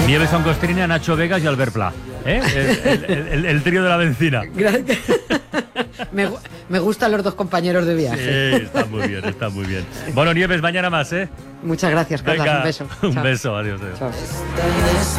Nieves Angostrina, Nacho Vegas y Albert Pla. El trío de la benzina. Me gustan los dos compañeros de viaje. Sí, está muy bien, está muy bien. Bueno, Nieves, mañana más, ¿eh? Muchas gracias, Carlos. Venga, Un beso. un Chao. beso, adiós. Chao.